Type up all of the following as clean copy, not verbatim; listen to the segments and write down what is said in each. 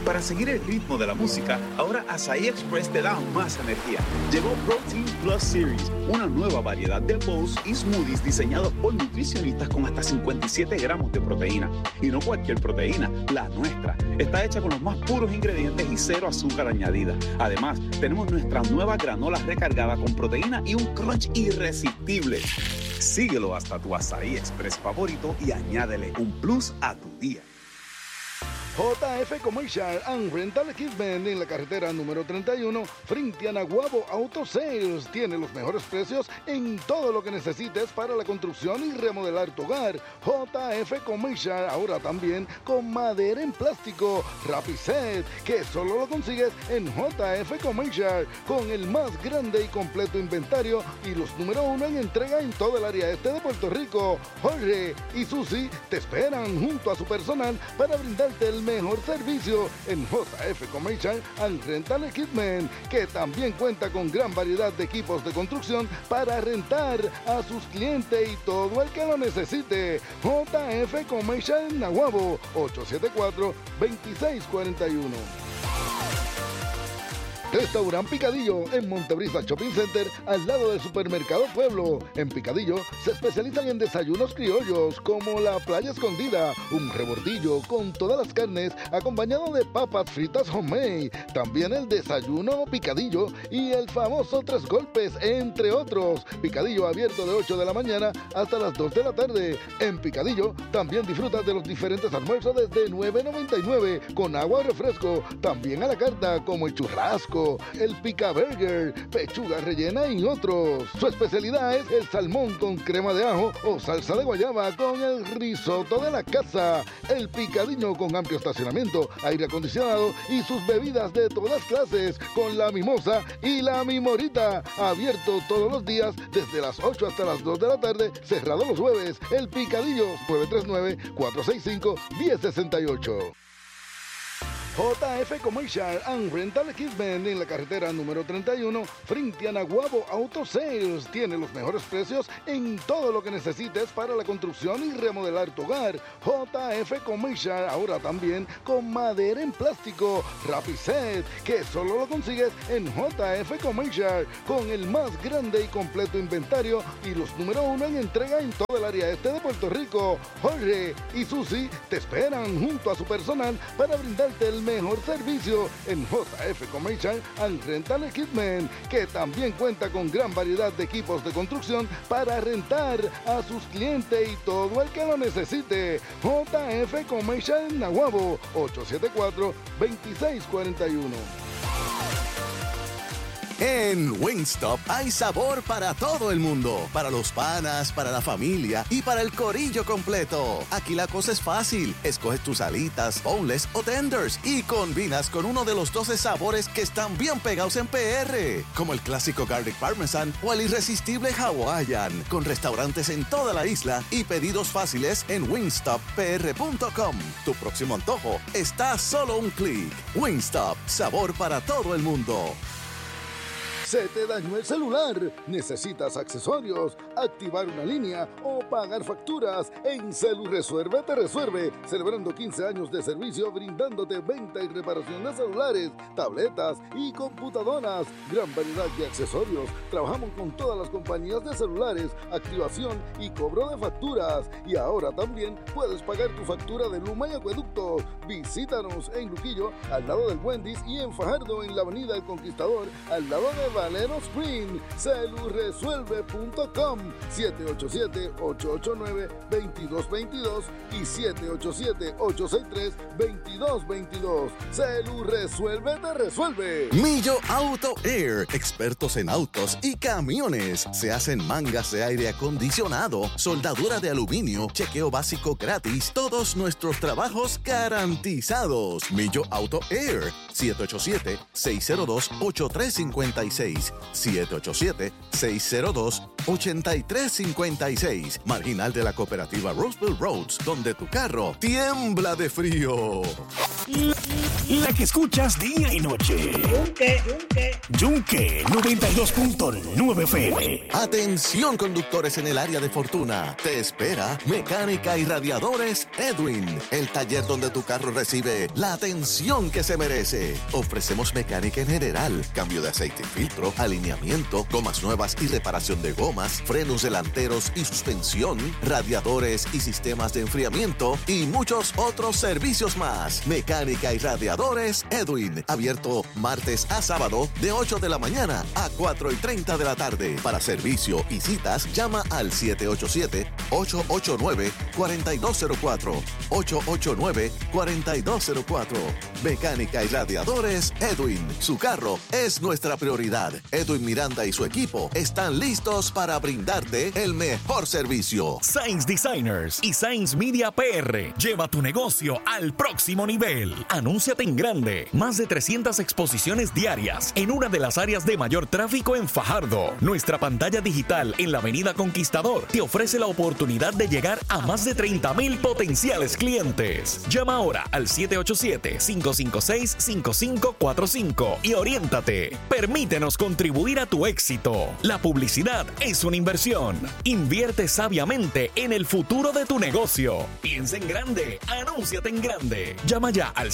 Para seguir el ritmo de la música, ahora Asahi Express te da más energía. Llegó Protein Plus Series, una nueva variedad de bowls y smoothies diseñados por nutricionistas con hasta 57 gramos de proteína. Y no cualquier proteína, la nuestra. Está hecha con los más puros ingredientes y cero azúcar añadida. Además, tenemos nuestra nueva granola recargada con proteína y un crunch irresistible. Síguelo hasta tu Asahi Express favorito y añádele un plus a tu día. JF Commercial and Rental Equipment en la carretera número 31 frente a Naguabo Auto Sales. Tiene los mejores precios en todo lo que necesites para la construcción y remodelar tu hogar. JF Commercial ahora también con madera en plástico Rapiset, que solo lo consigues en JF Commercial, con el más grande y completo inventario y los número 1 en entrega en todo el área este de Puerto Rico. Jorge y Susi te esperan junto a su personal para brindarte el mejor servicio en JF Commercial and Rental Equipment, que también cuenta con gran variedad de equipos de construcción para rentar a sus clientes y todo el que lo necesite. JF Commercial en Naguabo, 874-2641. Restaurant Picadillo en Montebrisa Shopping Center, al lado del Supermercado Pueblo. En Picadillo se especializan en desayunos criollos como la playa escondida, un rebordillo con todas las carnes acompañado de papas fritas homemade, también el desayuno picadillo y el famoso 3 golpes, entre otros. Picadillo abierto de 8 de la mañana hasta las 2 de la tarde. En Picadillo también disfrutas de los diferentes almuerzos desde $9.99 con agua o refresco, también a la carta como el churrasco, el pica burger, pechuga rellena y otros. Su especialidad es el salmón con crema de ajo o salsa de guayaba con el risotto de la casa. El Picadillo con amplio estacionamiento, aire acondicionado y sus bebidas de todas clases con la mimosa y la mimorita. Abierto todos los días desde las 8 hasta las 2 de la tarde, cerrado los jueves. El Picadillo, 939-465-1068. JF Commercial and Rental Equipment en la carretera número 31 frente a Naguabo Auto Sales. Tiene los mejores precios en todo lo que necesites para la construcción y remodelar tu hogar. JF Commercial ahora también con madera en plástico Rapiset, que solo lo consigues en JF Commercial, con el más grande y completo inventario y los número 1 en entrega en todo el área este de Puerto Rico. Jorge y Susi te esperan junto a su personal para brindarte el mejor servicio en JF Commercial and Rental Equipment, que también cuenta con gran variedad de equipos de construcción para rentar a sus clientes y todo el que lo necesite. JF Commercial en Naguabo, 874-2641. En Wingstop hay sabor para todo el mundo, para los panas, para la familia y para el corillo completo. Aquí la cosa es fácil. Escoges tus alitas, boneless o tenders y combinas con uno de los 12 sabores que están bien pegados en PR, como el clásico Garlic Parmesan o el irresistible Hawaiian, con restaurantes en toda la isla y pedidos fáciles en wingstoppr.com. Tu próximo antojo está a solo un clic. Wingstop, sabor para todo el mundo. ¿Se te dañó el celular? ¿Necesitas accesorios, activar una línea o pagar facturas? En CeluResuelve te resuelve, celebrando 15 años de servicio brindándote venta y reparación de celulares, tabletas y computadoras. Gran variedad de accesorios. Trabajamos con todas las compañías de celulares, activación y cobro de facturas. Y ahora también puedes pagar tu factura de Luma y Acueductos. Visítanos en Luquillo, al lado del Wendy's, y en Fajardo, en la Avenida El Conquistador, al lado de Valero Spring. CeluResuelve.com, 787-889-2222 y 787-863-2222. CeluResuelve te resuelve. Millo Auto Air, expertos en autos y camiones. Se hacen mangas de aire acondicionado, soldadura de aluminio, chequeo básico gratis, todos nuestros trabajos garantizados. Millo Auto Air, 787-602-8356. 787-602-8356. Marginal de la cooperativa Roseville Roads, donde tu carro tiembla de frío. La que escuchas día y noche. Yunque 92.9 FM. Atención, conductores en el área de Fortuna. Te espera Mecánica y Radiadores Edwin, el taller donde tu carro recibe la atención que se merece. Ofrecemos mecánica en general, cambio de aceite y filtro, alineamiento, gomas nuevas y reparación de gomas, frenos delanteros y suspensión, radiadores y sistemas de enfriamiento y muchos otros servicios más. Mecánica y Radiadores Edwin, abierto martes a sábado de 8 de la mañana a 4:30 de la tarde. Para servicio y citas, llama al 787-889-4204. 889-4204. Mecánica y Radiadores Edwin. Su carro es nuestra prioridad. Edwin Miranda y su equipo están listos para brindarte el mejor servicio. Sainz Designers y Sainz Media PR. Lleva tu negocio al próximo nivel. Anúnciate en grande. Más de 300 exposiciones diarias en una de las áreas de mayor tráfico en Fajardo. Nuestra pantalla digital en la Avenida Conquistador te ofrece la oportunidad de llegar a más de 30,000 potenciales clientes. Llama ahora al 787-556-5545 y oriéntate. Permítenos contribuir a tu éxito. La publicidad es una inversión. Invierte sabiamente en el futuro de tu negocio. Piensa en grande. Anúnciate en grande. Llama ya al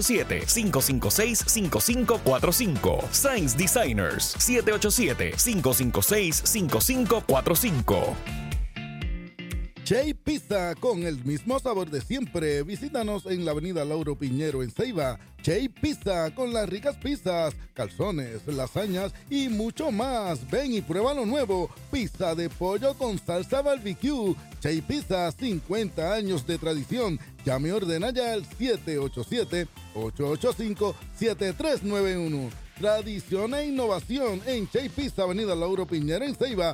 787-556-5545. Sainz Designers. 787-556-5545. Chay Pizza, con el mismo sabor de siempre. Visítanos en la avenida Lauro Piñero en Ceiba. Chay Pizza, con las ricas pizzas, calzones, lasañas y mucho más. Ven y prueba lo nuevo. Pizza de pollo con salsa barbecue. Chay Pizza, 50 años de tradición. Llame y ordena ya al 787-885-7391. Tradición e innovación en Chay Pizza, avenida Lauro Piñera en Ceiba,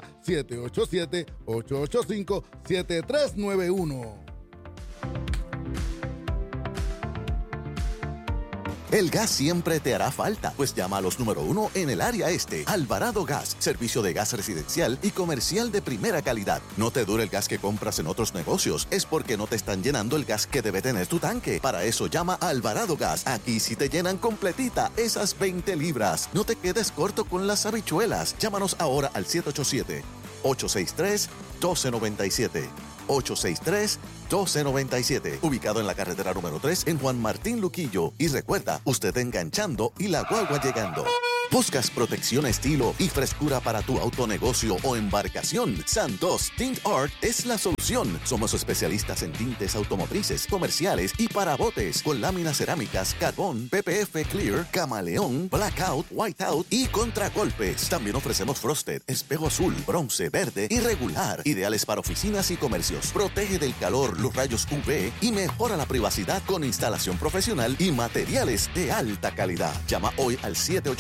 787-885-7391. El gas siempre te hará falta, pues llama a los número 1 en el área este. Alvarado Gas, servicio de gas residencial y comercial de primera calidad. No te dure el gas que compras en otros negocios, es porque no te están llenando el gas que debe tener tu tanque. Para eso llama a Alvarado Gas. Aquí sí te llenan completita esas 20 libras. No te quedes corto con las habichuelas. Llámanos ahora al 787-863-1297. 863-1297, ubicado en la carretera número 3 en Juan Martín Luquillo. Y recuerda, usted enganchando y la guagua llegando. ¿Buscas protección, estilo y frescura para tu autonegocio o embarcación? Santos Tint Art es la solución. Somos especialistas en tintes automotrices, comerciales y para botes, con láminas cerámicas, carbón, PPF Clear, camaleón, blackout, whiteout y contragolpes. También ofrecemos frosted, espejo azul, bronce, verde y regular, ideales para oficinas y comercios. Protege del calor, los rayos UV y mejora la privacidad con instalación profesional y materiales de alta calidad. Llama hoy al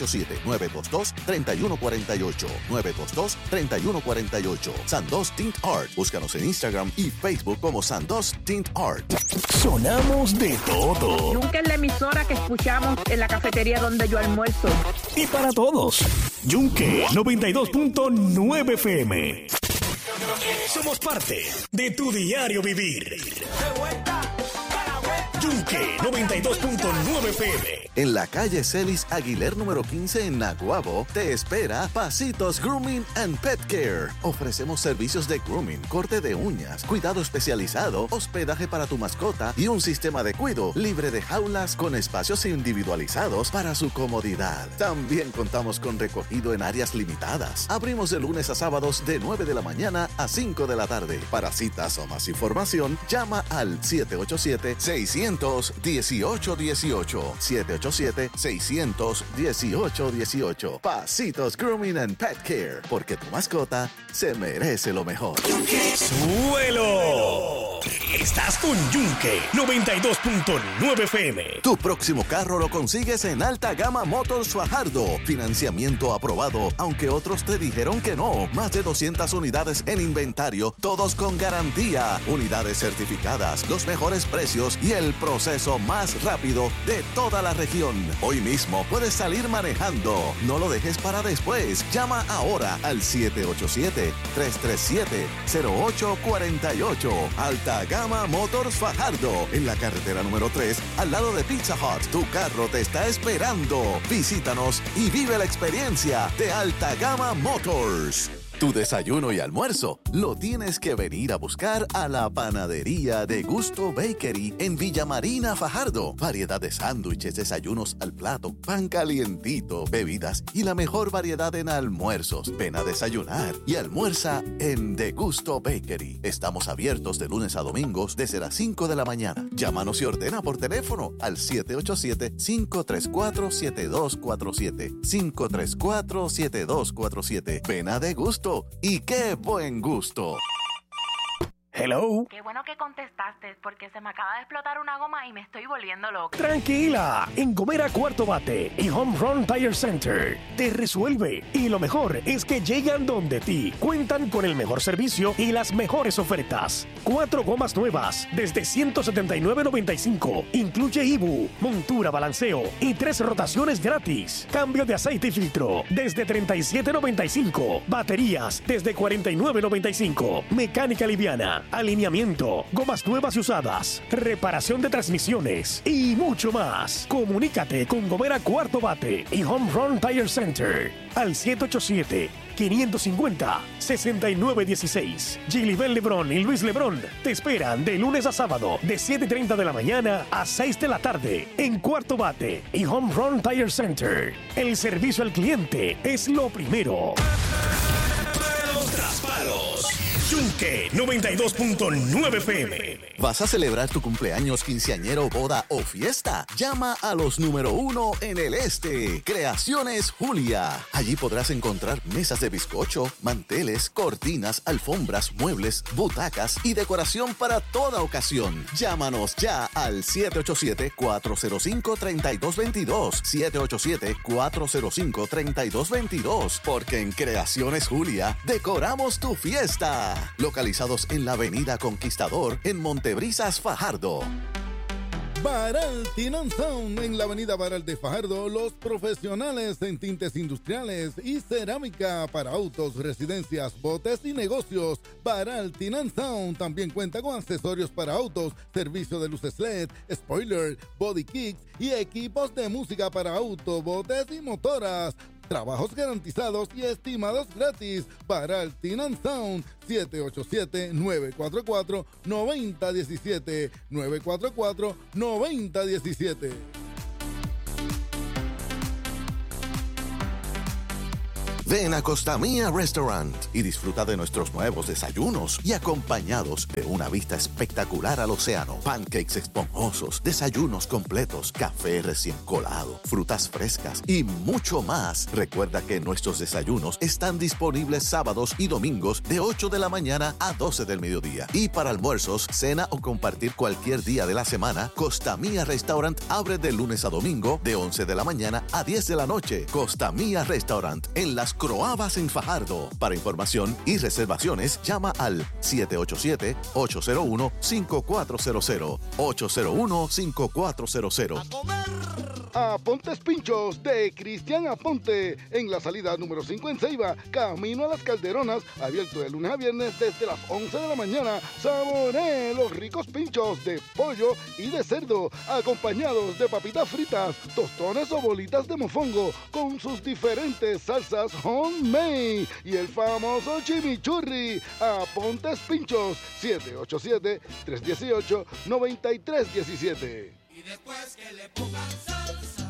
787-922-3148. 922-3148. Sandos Tint Art. Búscanos en Instagram y Facebook como Sandos Tint Art. Sonamos de todo. Nunca es la emisora que escuchamos en la cafetería donde yo almuerzo. Y para todos. Yunque 92.9 FM. Somos parte de tu diario vivir. Yunque 92.9 FM. En la calle Celis Aguiler número 15 en Naguabo, te espera Pasitos Grooming and Pet Care. Ofrecemos servicios de grooming, corte de uñas, cuidado especializado, hospedaje para tu mascota y un sistema de cuido libre de jaulas con espacios individualizados para su comodidad. También contamos con recogido en áreas limitadas. Abrimos de lunes a sábados de 9 de la mañana a 5 de la tarde. Para citas o más información, llama al 787-600-1818. 787-600-1818. Pasitos Grooming and Pet Care, porque tu mascota se merece lo mejor. ¡Suelo! Estás con Yunque 92.9 FM. Tu próximo carro lo consigues en Alta Gama Motors Fajardo. Financiamiento aprobado, aunque otros te dijeron que no. Más de 200 unidades en inventario, todos con garantía. Unidades certificadas, los mejores precios y el proceso más rápido de toda la región. Hoy mismo puedes salir manejando. No lo dejes para después. Llama ahora al 787-337-0848. Alta Alta Gama Motors Fajardo, en la carretera número 3, al lado de Pizza Hut. Tu carro te está esperando. Visítanos y vive la experiencia de Alta Gama Motors. Tu desayuno y almuerzo lo tienes que venir a buscar a la panadería de Gusto Bakery en Villa Marina, Fajardo. Variedad de sándwiches, desayunos al plato, pan calientito, bebidas y la mejor variedad en almuerzos. Ven a desayunar y almuerza en De Gusto Bakery. Estamos abiertos de lunes a domingos desde las 5 de la mañana. Llámanos y ordena por teléfono al 787-534-7247. 534-7247. Ven a De Gusto. ¡Y qué buen gusto! Hello. Qué bueno que contestaste, porque se me acaba de explotar una goma y me estoy volviendo loca. Tranquila, en Gomera Cuarto Bate y Home Run Tire Center te resuelve. Y lo mejor es que llegan donde ti. Cuentan con el mejor servicio y las mejores ofertas. 4 gomas nuevas desde $179.95. Incluye IBU, montura, balanceo y 3 rotaciones gratis. Cambio de aceite y filtro desde $37.95. Baterías desde $49.95. Mecánica liviana, alineamiento, gomas nuevas y usadas, reparación de transmisiones y mucho más. Comunícate con Gomera Cuarto Bate y Home Run Tire Center al 787-550-6916. Gilibel Lebrón y Luis Lebrón te esperan de lunes a sábado de 7:30 de la mañana a 6 de la tarde en Cuarto Bate y Home Run Tire Center. El servicio al cliente es lo primero. Los traspalos. Yunque 92.9 FM. ¿Vas a celebrar tu cumpleaños, quinceañero, boda o fiesta? Llama a los número 1 en el este. Creaciones Julia. Allí podrás encontrar mesas de bizcocho, manteles, cortinas, alfombras, muebles, butacas y decoración para toda ocasión. Llámanos ya al 787-405-3222. 787-405-3222. Porque en Creaciones Julia decoramos tu fiesta. Localizados en la avenida Conquistador, en Montebrisas, Fajardo. Baral Tint & Sound en la avenida Baral de Fajardo, los profesionales en tintes industriales y cerámica para autos, residencias, botes y negocios. Baral Tint & Sound también cuenta con accesorios para autos, servicio de luces LED, spoiler, body kits y equipos de música para autos, botes y motoras. Trabajos garantizados y estimados gratis. Baral Tint & Sound, 787-944-9017. 944-9017. Ven a Costa Mía Restaurant y disfruta de nuestros nuevos desayunos y acompañados de una vista espectacular al océano, pancakes esponjosos, desayunos completos, café recién colado, frutas frescas y mucho más. Recuerda que nuestros desayunos están disponibles sábados y domingos de 8 de la mañana a 12 del mediodía. Y para almuerzos, cena o compartir cualquier día de la semana, Costa Mía Restaurant abre de lunes a domingo de 11 de la mañana a 10 de la noche. Costa Mía Restaurant en Las Croabas en Fajardo. Para información y reservaciones, llama al 787-801-5400. 801-5400. Apontes Pinchos de Cristian Aponte en la salida número 5 en Ceiba, camino a Las Calderonas, abierto de lunes a viernes desde las 11 de la mañana. Saboree los ricos pinchos de pollo y de cerdo, acompañados de papitas fritas, tostones o bolitas de mofongo, con sus diferentes salsas homemade y el famoso chimichurri. Apontes Pinchos, 787-318-9317. Y después que le pongan salsa.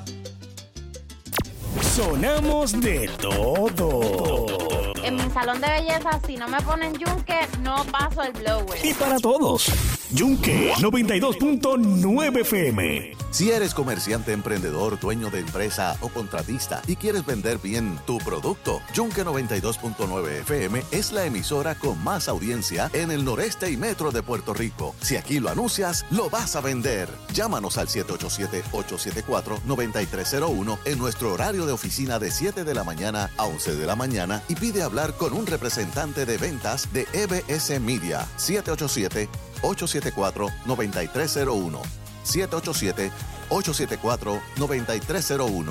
Sonamos de todo. En mi salón de belleza, si no me ponen yunque, no paso el blower. Y para todos, Yunque 92.9 FM. Si eres comerciante, emprendedor, dueño de empresa o contratista y quieres vender bien tu producto, Yunque 92.9 FM es la emisora con más audiencia en el noreste y metro de Puerto Rico. Si aquí lo anuncias, lo vas a vender. Llámanos al 787-874-9301 en nuestro horario de oficina de 7 de la mañana a 11 de la mañana y pide hablar con un representante de ventas de EBS Media. 787-874-9301. 787-874-9301.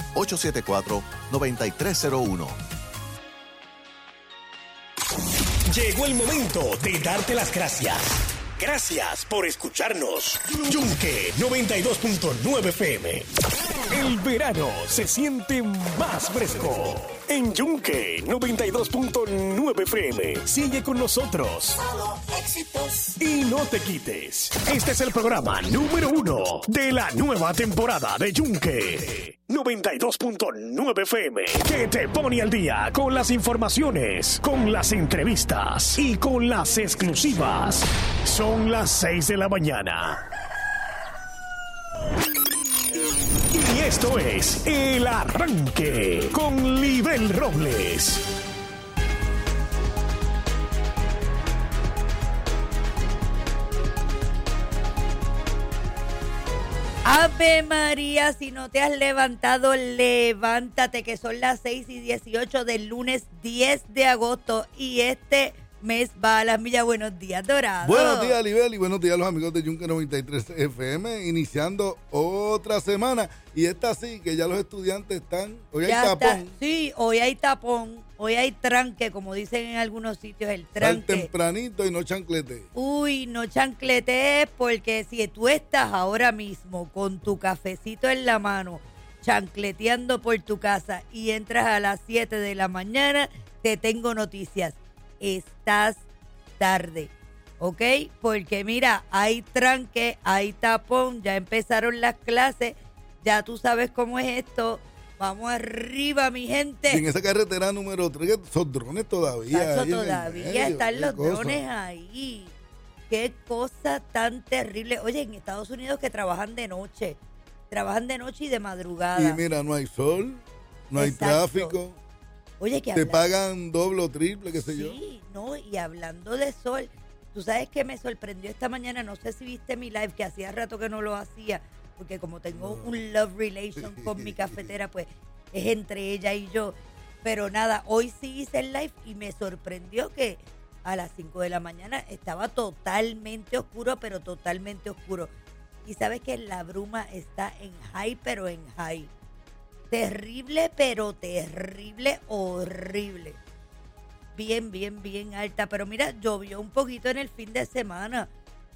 787-874-9301. Llegó el momento de darte las gracias. Gracias por escucharnos. Yunque 92.9 FM. El verano se siente más fresco. En Yunque 92.9 FM. Sigue con nosotros. Éxitos. Y no te quites. Este es el programa número 1 de la nueva temporada de Yunque 92.9 FM, que te pone al día con las informaciones, con las entrevistas y con las exclusivas. Son las 6 de la mañana. Y esto es El Arranque con Libel Robles. Ave María, si no te has levantado, levántate, que son las 6:18 del lunes 10 de agosto y este mes va a las millas. Buenos días, Dorado. Buenos días, Libel, y buenos días a los amigos de Yunque 93 FM, iniciando otra semana. Y esta sí, que ya los estudiantes están, hoy hay tapón. Sí, hoy hay tapón, hoy hay tranque, como dicen en algunos sitios, el tranque. Sal tempranito y no chanclete. Uy, no chancletees, porque si tú estás ahora mismo con tu cafecito en la mano, chancleteando por tu casa y entras a las 7 de la mañana, te tengo noticias. Estás tarde, ¿ok? Porque mira, hay tranque, hay tapón, ya empezaron las clases, ya tú sabes cómo es esto. Vamos arriba, mi gente. Y en esa carretera número 3, son drones todavía. Tacho, todavía están los drones ahí. Qué cosa tan terrible. Oye, en Estados Unidos que trabajan de noche y de madrugada. Y mira, no hay sol, no hay tráfico. Oye, que te pagan doble o triple, qué sé yo. Sí, no, y hablando de sol, tú sabes que me sorprendió esta mañana, no sé si viste mi live, que hacía rato que no lo hacía, porque como tengo un love relation con mi cafetera, pues es entre ella y yo. Pero nada, hoy sí hice el live y me sorprendió que a las 5 de la mañana estaba totalmente oscuro, pero totalmente oscuro. Y sabes que la bruma está en high, pero en high. Terrible, pero terrible, horrible. Bien, bien, bien alta. Pero mira, llovió un poquito en el fin de semana.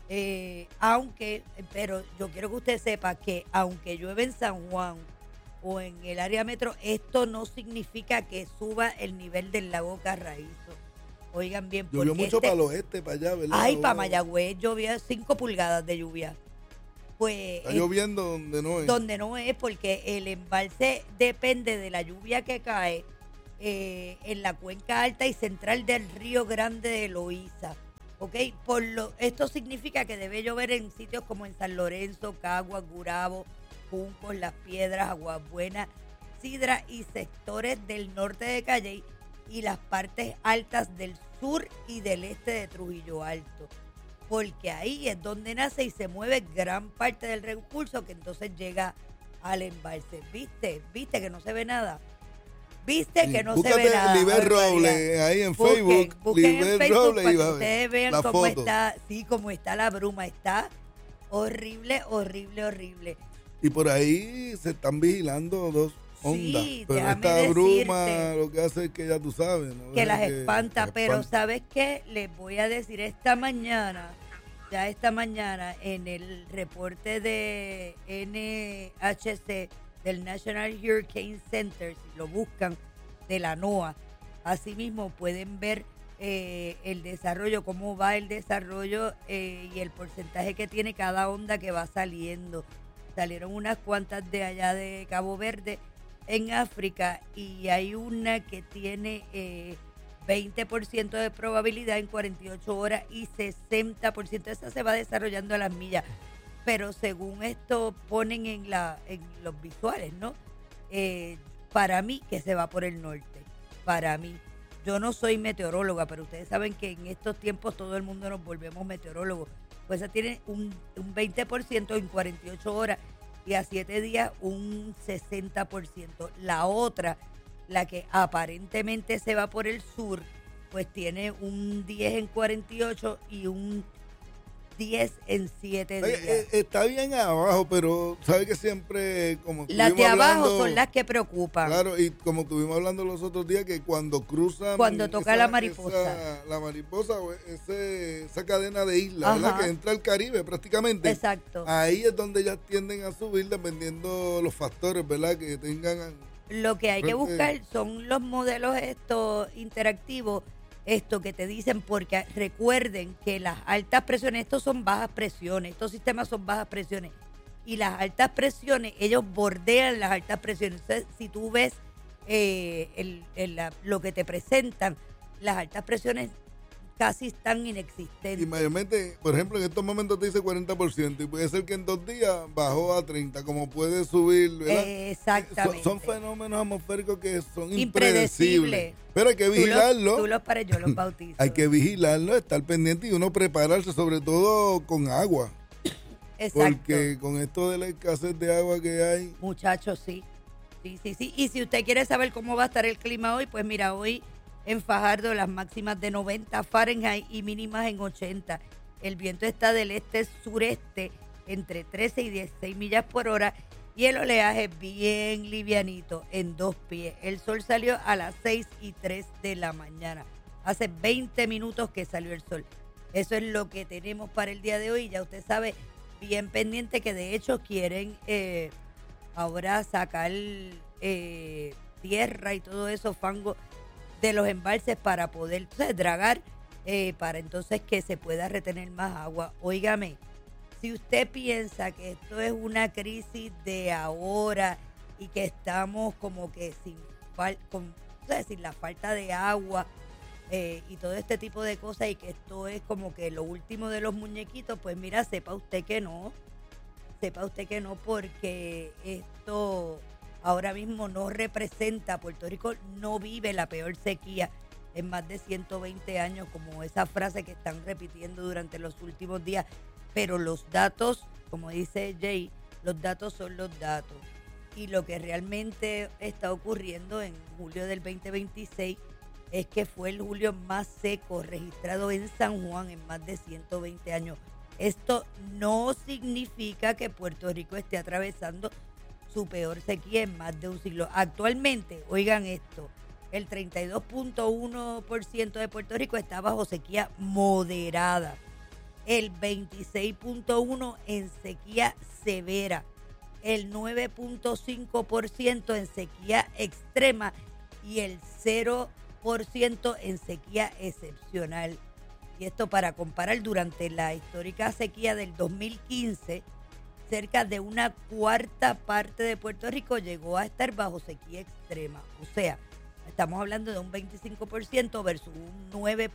Pero yo quiero que usted sepa que aunque llueve en San Juan o en el área metro, esto no significa que suba el nivel del lago Carraízo. Oigan bien, llovió mucho para el oeste, para allá, ¿verdad? Ay, para Mayagüez llovió 5 pulgadas de lluvia. Pues, está lloviendo donde no es. Donde no es, porque el embalse depende de la lluvia que cae en la cuenca alta y central del Río Grande de Loíza. ¿Ok? Esto significa que debe llover en sitios como en San Lorenzo, Caguas, Gurabo, Juncos, Las Piedras, Aguas Buenas, Sidra y sectores del norte de Calley y las partes altas del sur y del este de Trujillo Alto. Porque ahí es donde nace y se mueve gran parte del recurso que entonces llega al embalse. ¿Viste que no se ve nada? ¿Viste que no se ve nada? Libel Robles ahí en Facebook. Busquen en Facebook Robles para y que ustedes vean la cómo foto. está, sí, cómo está la bruma. Está horrible, horrible, horrible. Y por ahí se están vigilando dos ondas. Sí, pero déjame esta bruma decirte lo que hace es que ya tú sabes, ¿no? que las espanta, pero ¿sabes qué? Les voy a decir esta mañana en el reporte de NHC del National Hurricane Center, si lo buscan, de la NOAA, asimismo pueden ver el desarrollo, cómo va el desarrollo y el porcentaje que tiene cada onda que va saliendo. Salieron unas cuantas de allá de Cabo Verde en África y hay una que tiene 20% de probabilidad en 48 horas y 60%. Esa se va desarrollando a las millas. Pero según esto ponen en los visuales, ¿no? Para mí que se va por el norte. Para mí. Yo no soy meteoróloga, pero ustedes saben que en estos tiempos todo el mundo nos volvemos meteorólogos. Pues esa tiene un 20% en 48 horas y a 7 días un 60%. La otra, la que aparentemente se va por el sur, pues tiene un 10 en 48 y un 10 en 7 días. Está bien abajo, pero sabe que siempre, como las de abajo son las que preocupan. Claro, y como estuvimos hablando los otros días, que cuando cruzan... Cuando toca la mariposa. La mariposa, esa cadena de islas, ¿verdad? Que entra al Caribe prácticamente. Exacto. Ahí es donde ellas tienden a subir dependiendo los factores, ¿verdad? Que tengan... Lo que hay que buscar son los modelos estos interactivos, esto que te dicen, porque recuerden que las altas presiones, estos son bajas presiones, estos sistemas son bajas presiones, y las altas presiones, ellos bordean las altas presiones. Entonces, si tú ves lo que te presentan, las altas presiones casi están inexistentes. Y mayormente, por ejemplo, en estos momentos te dice 40%, y puede ser que en 2 días bajó a 30%, como puede subir, ¿verdad? Exactamente. Son fenómenos atmosféricos que son impredecibles. Pero hay que vigilarlo. Tú los pares, yo los bautizo. Hay que vigilarlo, estar pendiente y uno prepararse, sobre todo con agua. Exacto. Porque con esto de la escasez de agua que hay... Muchachos, sí. Sí. Y si usted quiere saber cómo va a estar el clima hoy, pues mira, hoy en Fajardo las máximas de 90 Fahrenheit y mínimas en 80. El viento está del este-sureste entre 13 y 16 millas por hora y el oleaje bien livianito en 2 pies. El sol salió a las 6:03 de la mañana. Hace 20 minutos que salió el sol. Eso es lo que tenemos para el día de hoy. Ya usted sabe, bien pendiente que de hecho quieren ahora sacar tierra y todo eso, fango de los embalses para poder dragar, para entonces que se pueda retener más agua. Óigame, si usted piensa que esto es una crisis de ahora y que estamos como que sin la falta de agua y todo este tipo de cosas y que esto es como que lo último de los muñequitos, pues mira, sepa usted que no, porque esto ahora mismo no representa, Puerto Rico no vive la peor sequía en más de 120 años, como esa frase que están repitiendo durante los últimos días. Pero los datos, como dice Jay, los datos son los datos. Y lo que realmente está ocurriendo en julio del 2026 es que fue el julio más seco registrado en San Juan en más de 120 años. Esto no significa que Puerto Rico esté atravesando su peor sequía en más de un siglo. Actualmente, oigan esto, el 32.1% de Puerto Rico está bajo sequía moderada, el 26.1% en sequía severa, el 9.5% en sequía extrema y el 0% en sequía excepcional. Y esto para comparar, durante la histórica sequía del 2015, cerca de una cuarta parte de Puerto Rico llegó a estar bajo sequía extrema. O sea, estamos hablando de un 25% versus un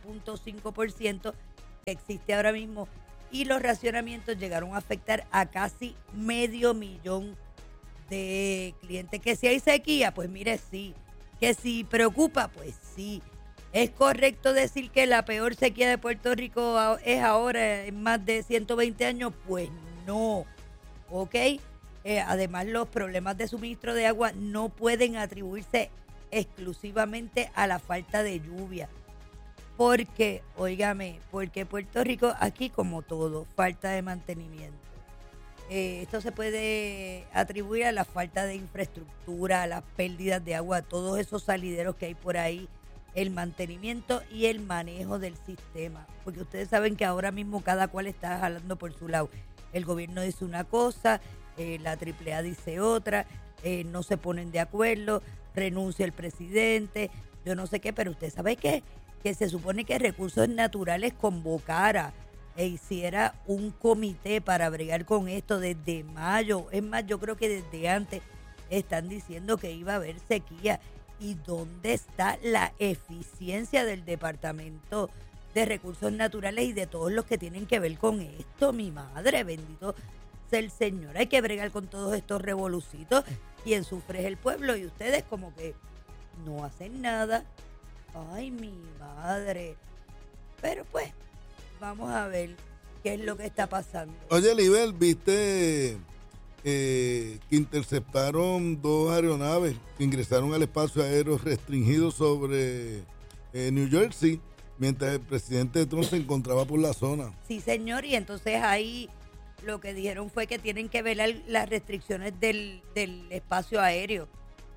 9.5% que existe ahora mismo. Y los racionamientos llegaron a afectar a casi 500,000 de clientes. Que si hay sequía, pues mire, sí. Que si preocupa, pues sí. ¿Es correcto decir que la peor sequía de Puerto Rico es ahora en más de 120 años? Pues no. ¿Ok? Además, los problemas de suministro de agua no pueden atribuirse exclusivamente a la falta de lluvia. Porque, óigame, porque Puerto Rico, aquí como todo, falta de mantenimiento. Esto se puede atribuir a la falta de infraestructura, a las pérdidas de agua, a todos esos salideros que hay por ahí, el mantenimiento y el manejo del sistema. Porque ustedes saben que ahora mismo cada cual está jalando por su lado. El gobierno dice una cosa, la AAA dice otra, no se ponen de acuerdo, renuncia el presidente, yo no sé qué, pero usted sabe qué, que se supone que Recursos Naturales convocara e hiciera un comité para bregar con esto desde mayo. Es más, yo creo que desde antes están diciendo que iba a haber sequía. ¿Y dónde está la eficiencia del Departamento de Recursos Naturales y de todos los que tienen que ver con esto? Mi madre, bendito sea el Señor. Hay que bregar con todos estos revolucitos. Quien sufre es el pueblo y ustedes como que no hacen nada. Ay, mi madre. Pero pues, vamos a ver qué es lo que está pasando. Oye, Libel, ¿viste que interceptaron 2 aeronaves que ingresaron al espacio aéreo restringido sobre New Jersey? mientras el presidente Trump se encontraba por la zona. Sí, señor, y entonces ahí lo que dijeron fue que tienen que velar las restricciones del espacio aéreo.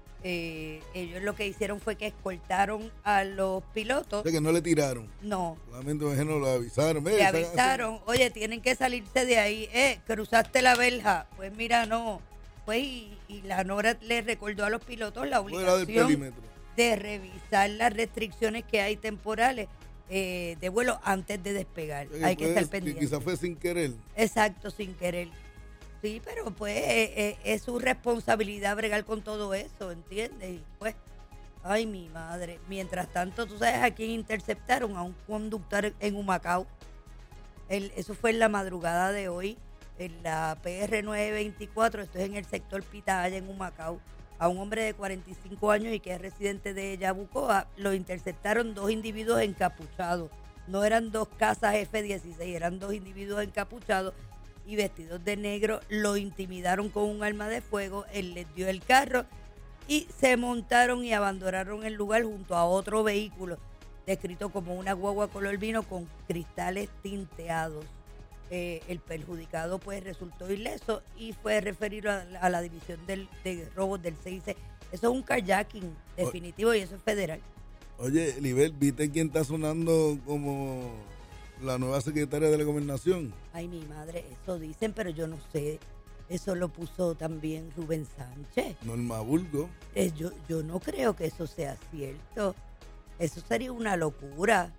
Ellos lo que hicieron fue que escoltaron a los pilotos. O sea, que no le tiraron. No. Solamente lo avisaron. Le avisaron, oye, tienen que salirse de ahí. Cruzaste la verja. Pues mira, no. Pues y la NORAD le recordó a los pilotos la obligación de revisar las restricciones que hay temporales de vuelo antes de despegar. Hay que estar pendiente. Quizás fue sin querer. Exacto, sin querer. Sí, pero pues es su responsabilidad bregar con todo eso, ¿entiendes? Y pues, ay, mi madre. Mientras tanto, tú sabes a quién interceptaron, a un conductor en Humacao. Eso fue en la madrugada de hoy, en la PR 924, esto es en el sector Pitaya, en Humacao. A un hombre de 45 años y que es residente de Yabucoa, lo interceptaron dos individuos encapuchados. No eran dos casas F-16, eran dos individuos encapuchados y vestidos de negro. Lo intimidaron con un arma de fuego, él les dio el carro y se montaron y abandonaron el lugar junto a otro vehículo, descrito como una guagua color vino con cristales tinteados. El perjudicado pues resultó ileso y fue referido a la división de robos del CIC. Eso es un kayaking definitivo y eso es federal. Oye, Libel, ¿viste quién está sonando como la nueva secretaria de la Gobernación? Ay, mi madre, eso dicen, pero yo no sé. Eso lo puso también Rubén Sánchez. Norma Burgos. Yo no creo que eso sea cierto. Eso sería una locura.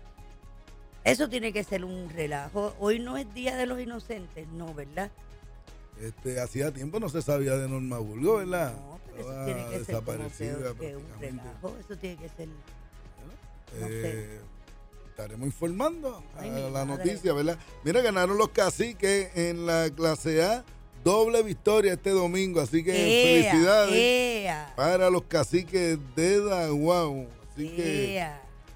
Eso tiene que ser un relajo. Hoy no es Día de los Inocentes, no, ¿verdad? Hacía tiempo no se sabía de Norma Burgos, ¿verdad? No, pero eso tiene que ser como que un relajo. Eso tiene que ser... No sé. Estaremos informando a la noticia, ¿verdad? Mira, ganaron los caciques en la clase A. Doble victoria este domingo, así que felicidades para los caciques de Daguao. Así que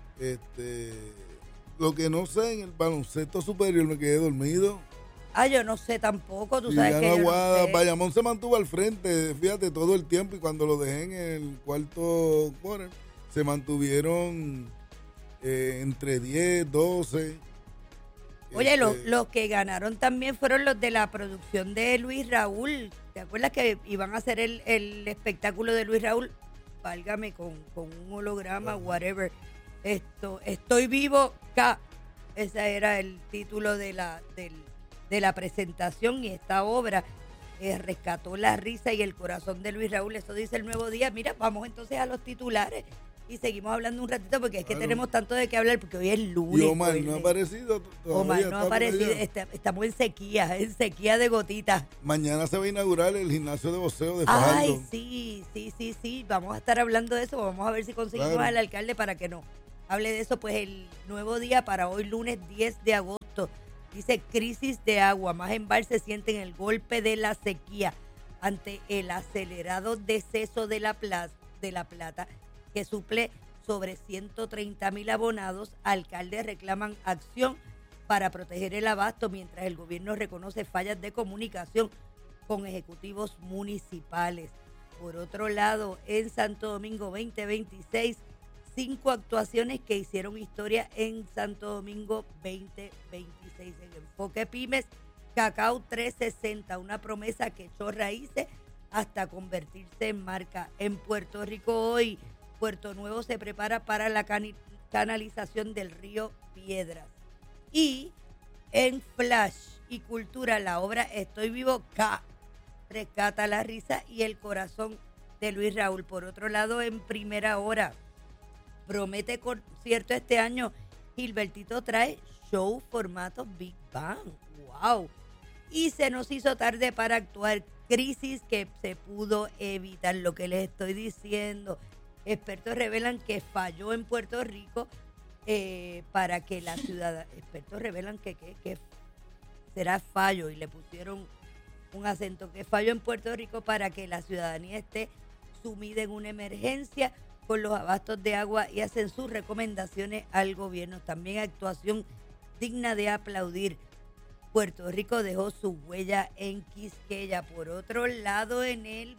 lo que no sé, en el baloncesto superior me quedé dormido. Yo no sé tampoco, tú sabes que yo Aguada, no sé. Bayamón se mantuvo al frente, fíjate, todo el tiempo, y cuando lo dejé en el cuarto quarter, se mantuvieron entre 10, 12. Oye, los que ganaron también fueron los de la producción de Luis Raúl. ¿Te acuerdas que iban a hacer el espectáculo de Luis Raúl? Válgame, con un holograma, whatever. Estoy vivo, K. Ese era el título de la presentación, y esta obra rescató la risa y el corazón de Luis Raúl. Eso dice El Nuevo Día. Mira, vamos entonces a los titulares y seguimos hablando un ratito porque es que tenemos tanto de qué hablar porque hoy es lunes. Y Omar no ha aparecido todavía. Omar no ha aparecido. Estamos en sequía de gotitas. Mañana se va a inaugurar el gimnasio de boxeo de Fajardo. Ay, sí. Vamos a estar hablando de eso. Vamos a ver si conseguimos al alcalde para que nos hable de eso. Pues El Nuevo Día para hoy, lunes 10 de agosto. Dice: crisis de agua. Más embalses sienten el golpe de la sequía ante el acelerado deceso de la Plata, que suple sobre 130,000 abonados. Alcaldes reclaman acción para proteger el abasto, mientras el gobierno reconoce fallas de comunicación con ejecutivos municipales. Por otro lado, en Santo Domingo 2026, 5 actuaciones que hicieron historia en Santo Domingo 2026. En Enfoque Pymes, Cacao 360, una promesa que echó raíces hasta convertirse en marca. En Puerto Rico hoy, Puerto Nuevo se prepara para la canalización del río Piedras. Y en Flash y Cultura, la obra Estoy Vivo, K rescata la risa y el corazón de Luis Raúl. Por otro lado, en Primera Hora, promete concierto este año. Gilbertito trae show formato Big Bang. ¡Wow! Y se nos hizo tarde para actuar. Crisis que se pudo evitar. Lo que les estoy diciendo. Expertos revelan que falló en Puerto Rico para que la ciudad... Expertos revelan que será fallo y le pusieron un acento. Que falló en Puerto Rico para que la ciudadanía esté sumida en una emergencia con los abastos de agua, y hacen sus recomendaciones al gobierno. También actuación digna de aplaudir. Puerto Rico dejó su huella en Quisqueya. Por otro lado, en El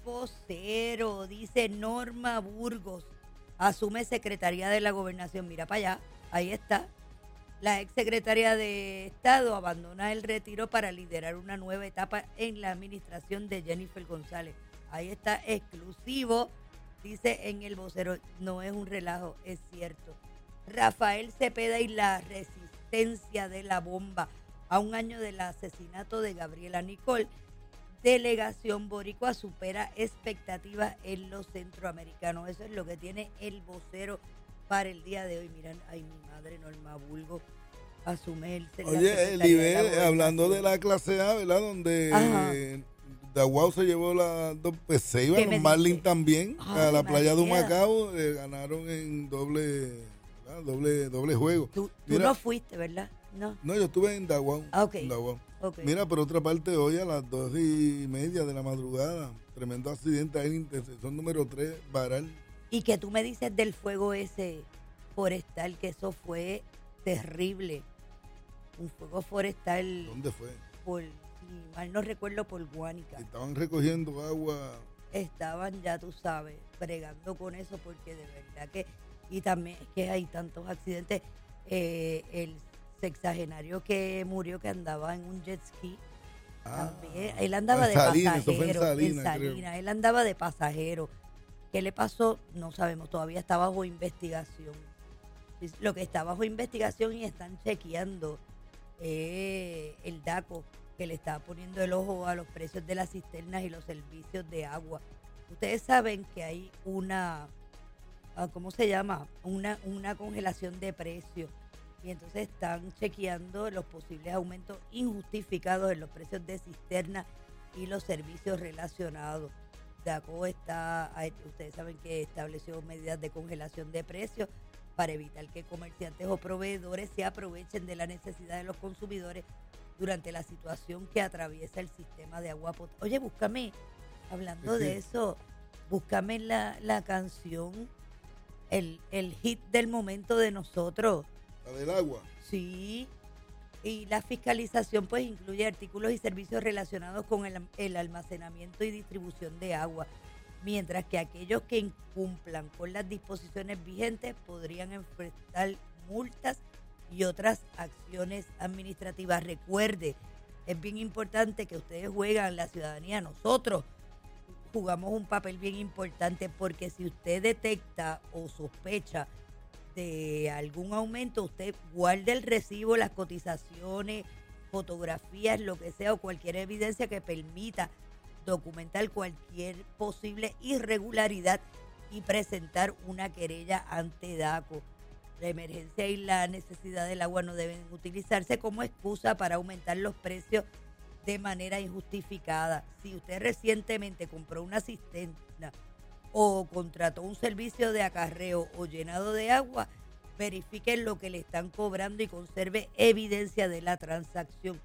Vocero, dice Norma Burgos asume Secretaría de la Gobernación. Mira para allá. Ahí está. La exsecretaria de Estado abandona el retiro para liderar una nueva etapa en la administración de Jennifer González. Ahí está, exclusivo, dice en el vocero. No es un relajo, es cierto. Rafael Cepeda y la resistencia de la bomba. A un año del asesinato de Gabriela Nicole, delegación boricua supera expectativas en los centroamericanos. Eso es lo que tiene el vocero para el día de hoy. Miren, ay, mi madre Norma Bulgo asume el... Oye, el nivel, hablando de la clase A, ¿verdad? Donde Daguao se llevó pues se iban los Marlins también a la playa de Humacao, ganaron en doble juego. Tú no fuiste, ¿verdad? No, yo estuve en Daguao. Okay. Mira, por otra parte, hoy a las 2:30 de la madrugada, tremendo accidente en intersección número 3, Baral. Y que tú me dices del fuego ese forestal, que eso fue terrible. Un fuego forestal. ¿Dónde fue? Si mal no recuerdo, por Guánica. Estaban recogiendo agua. Estaban, ya tú sabes, bregando con eso, porque de verdad que... Y también es que hay tantos accidentes. El sexagenario que murió, que andaba en un jet ski, también. Él andaba de pasajero. En Salinas. Él andaba de pasajero. ¿Qué le pasó? No sabemos, todavía está bajo investigación. Lo que está bajo investigación y están chequeando el DACO, que le está poniendo el ojo a los precios de las cisternas y los servicios de agua. Ustedes saben que hay una, ¿cómo se llama? Una congelación de precios. Y entonces están chequeando los posibles aumentos injustificados en los precios de cisterna y los servicios relacionados. DACO ustedes saben que estableció medidas de congelación de precios para evitar que comerciantes o proveedores se aprovechen de la necesidad de los consumidores durante la situación que atraviesa el sistema de agua potable. Oye, búscame, hablando de eso, búscame la canción, el hit del momento de nosotros. ¿La del agua? Sí. Y la fiscalización pues incluye artículos y servicios relacionados con el almacenamiento y distribución de agua, mientras que aquellos que incumplan con las disposiciones vigentes podrían enfrentar multas y otras acciones administrativas. Recuerde, es bien importante que ustedes juegan, la ciudadanía, nosotros jugamos un papel bien importante, porque si usted detecta o sospecha de algún aumento, usted guarde el recibo, las cotizaciones, fotografías, lo que sea, o cualquier evidencia que permita documentar cualquier posible irregularidad y presentar una querella ante DACO. La emergencia y la necesidad del agua no deben utilizarse como excusa para aumentar los precios de manera injustificada. Si usted recientemente compró una cisterna o contrató un servicio de acarreo o llenado de agua, verifique lo que le están cobrando y conserve evidencia de la transacción.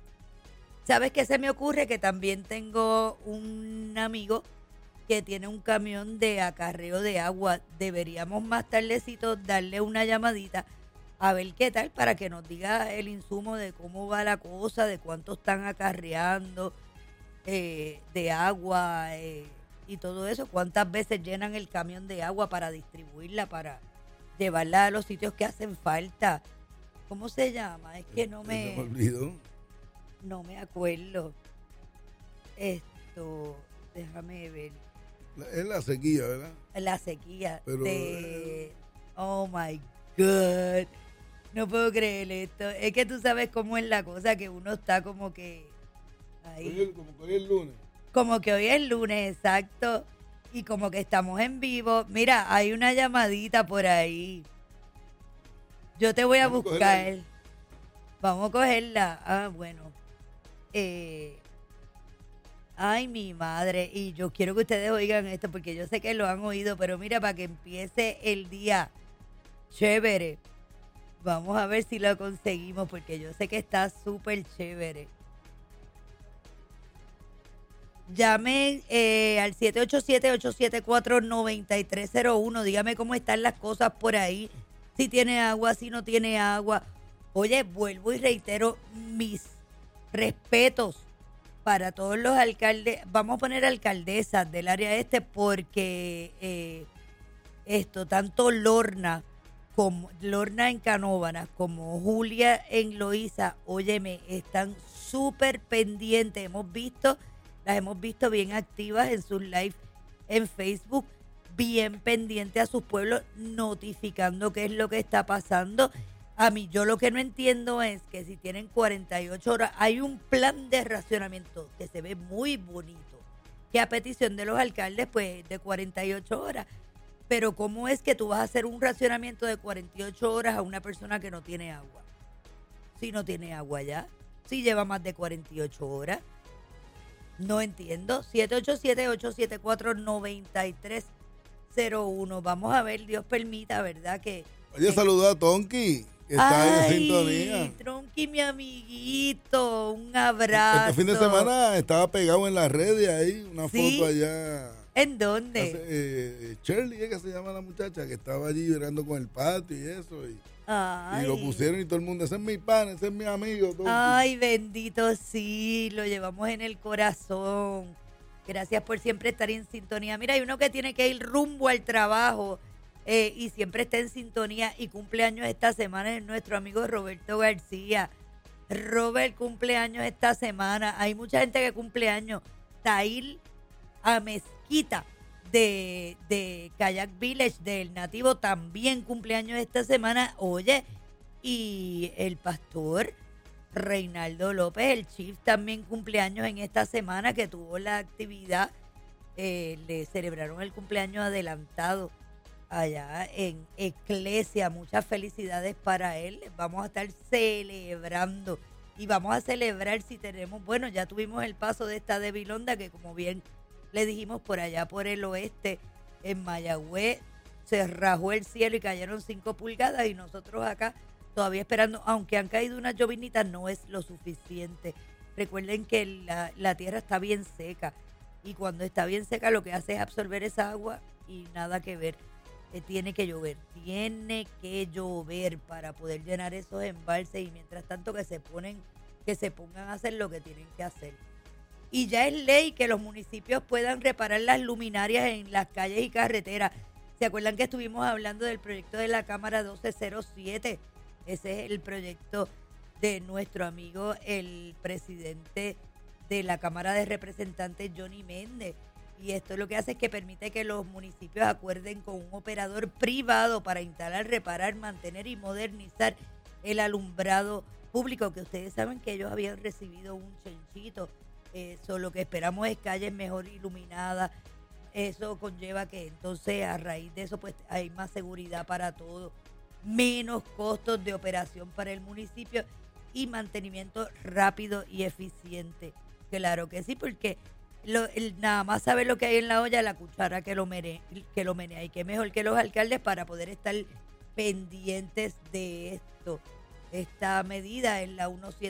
¿Sabes qué se me ocurre? Que también tengo un amigo que tiene un camión de acarreo de agua. Deberíamos más tardecito darle una llamadita a ver qué tal, para que nos diga el insumo de cómo va la cosa, de cuánto están acarreando de agua y todo eso, cuántas veces llenan el camión de agua para distribuirla, para llevarla a los sitios que hacen falta. ¿Cómo se llama? Es que no me olvidó. No me acuerdo. Déjame ver. Es la sequía, ¿verdad? La sequía. Pero, oh my God. No puedo creer esto. Es que tú sabes cómo es la cosa, que uno está como que ahí. Como que hoy es lunes. Como que hoy es lunes, exacto. Y como que estamos en vivo. Mira, hay una llamadita por ahí. Yo te voy a buscar. Vamos a cogerla. Ah, bueno. Ay, mi madre. Y yo quiero que ustedes oigan esto, porque yo sé que lo han oído, pero mira, para que empiece el día chévere. Vamos a ver si lo conseguimos, porque yo sé que está súper chévere. Llamen al 787-874-9301. Dígame cómo están las cosas por ahí. Si tiene agua, si no tiene agua. Oye, vuelvo y reitero mis respetos para todos los alcaldes. Vamos a poner alcaldesas del área este, porque tanto Lorna como Lorna en Canóvanas, como Julia en Loíza, óyeme, están súper pendientes. Las hemos visto bien activas en sus live en Facebook, bien pendientes a sus pueblos, notificando qué es lo que está pasando. A mí, yo lo que no entiendo es que si tienen 48 horas, hay un plan de racionamiento que se ve muy bonito, que a petición de los alcaldes, pues, de 48 horas. Pero ¿cómo es que tú vas a hacer un racionamiento de 48 horas a una persona que no tiene agua? Si no tiene agua ya, si lleva más de 48 horas. No entiendo. 787-874-9301. Vamos a ver, Dios permita, ¿verdad? Oye, saludó a Tonki, que está en sintonía. Tonki, mi amiguito, un abrazo. Este fin de semana estaba pegado en las redes ahí, una foto allá. ¿En dónde? Shirley, que se llama la muchacha, que estaba allí llorando con el patio y eso. Y lo pusieron y todo el mundo, ese es mi pan, ese es mi amigo. Ay, bendito, sí, lo llevamos en el corazón. Gracias por siempre estar en sintonía. Mira, hay uno que tiene que ir rumbo al trabajo y siempre está en sintonía y cumpleaños esta semana, es nuestro amigo Roberto García. Robert cumpleaños esta semana. Hay mucha gente que cumpleaños. Tail a Mezquita de Kayak Village del Nativo también cumpleaños esta semana. Oye, y el pastor Reinaldo López, el chief, también cumpleaños en esta semana, que tuvo la actividad, le celebraron el cumpleaños adelantado allá en Eclesia. Muchas felicidades para él. Vamos a estar celebrando y vamos a celebrar si tenemos, bueno, ya tuvimos el paso de esta Devilonda, que como bien le dijimos, por allá por el oeste, en Mayagüez, se rajó el cielo y cayeron 5 pulgadas y nosotros acá todavía esperando, aunque han caído unas llovinitas, no es lo suficiente. Recuerden que la tierra está bien seca y cuando está bien seca lo que hace es absorber esa agua y nada que ver. Tiene que llover para poder llenar esos embalses y mientras tanto que se pongan a hacer lo que tienen que hacer. Y ya es ley que los municipios puedan reparar las luminarias en las calles y carreteras. ¿Se acuerdan que estuvimos hablando del proyecto de la Cámara 1207? Ese es el proyecto de nuestro amigo, el presidente de la Cámara de Representantes, Johnny Méndez. Y esto lo que hace es que permite que los municipios acuerden con un operador privado para instalar, reparar, mantener y modernizar el alumbrado público, que ustedes saben que ellos habían recibido un chenchito. Eso lo que esperamos es calles mejor iluminadas. Eso conlleva que entonces a raíz de eso pues hay más seguridad para todos, menos costos de operación para el municipio y mantenimiento rápido y eficiente. Claro que sí, porque nada más saber lo que hay en la olla, la cuchara que lo menea, y que mejor que los alcaldes para poder estar pendientes de esto. Esta medida es la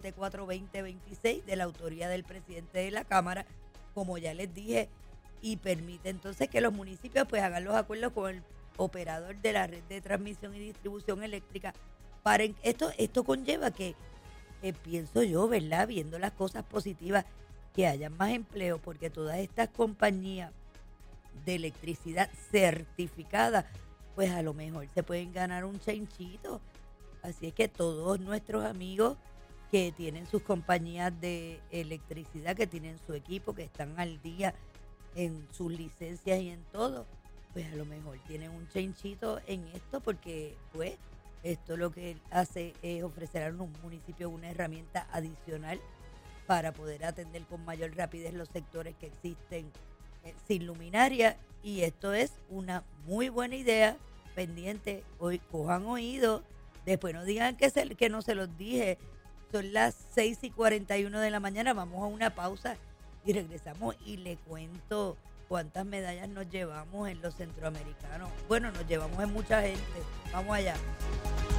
174-2026 de la autoría del presidente de la Cámara, como ya les dije, y permite entonces que los municipios pues hagan los acuerdos con el operador de la red de transmisión y distribución eléctrica. Para esto conlleva que, pienso yo, ¿verdad? Viendo las cosas positivas, que haya más empleo, porque todas estas compañías de electricidad certificada, pues a lo mejor se pueden ganar un chanchito. Así es que todos nuestros amigos que tienen sus compañías de electricidad, que tienen su equipo, que están al día en sus licencias y en todo, pues a lo mejor tienen un chanchito en esto, porque pues esto lo que hace es ofrecer a los municipios una herramienta adicional para poder atender con mayor rapidez los sectores que existen sin luminaria, y esto es una muy buena idea. Pendiente, hoy cojan oído. Después no digan que no se los dije. Son las 6:41 de la mañana. Vamos a una pausa y regresamos y le cuento cuántas medallas nos llevamos en los centroamericanos. Bueno, nos llevamos en mucha gente. Vamos allá.